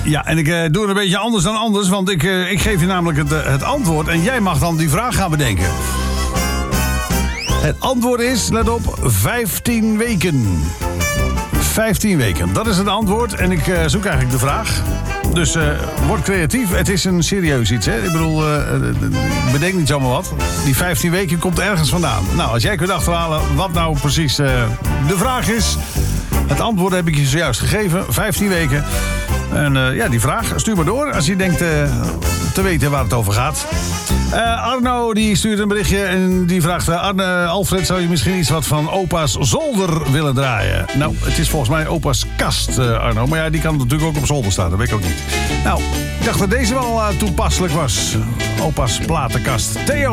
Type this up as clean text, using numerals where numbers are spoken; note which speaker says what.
Speaker 1: Ja, en ik doe het een beetje anders dan anders, want ik geef je namelijk het antwoord en jij mag dan die vraag gaan bedenken. Het antwoord is, let op, 15 weken. 15 weken, dat is het antwoord en ik zoek eigenlijk de vraag. Dus word creatief, het is een serieus iets, hè? Ik bedoel, bedenk niet zomaar wat. Die 15 weken komt ergens vandaan. Nou, als jij kunt achterhalen wat nou precies de vraag is. Het antwoord heb ik je zojuist gegeven, 15 weken. En die vraag, stuur maar door als je denkt te weten waar het over gaat. Arno die stuurt een berichtje en die vraagt... Alfred, zou je misschien iets wat van opa's zolder willen draaien? Nou, het is volgens mij opa's kast, Arno. Maar ja, die kan natuurlijk ook op zolder staan, dat weet ik ook niet. Nou, ik dacht dat deze wel toepasselijk was. Opa's platenkast. Theo.